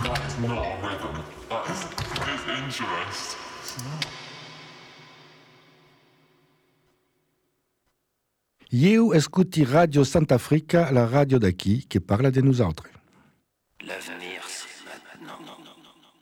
That's not rhythm. That's interest. Io escuti Radio Sant'Africa, la radio da chi che parla di nosaltres. L'avenir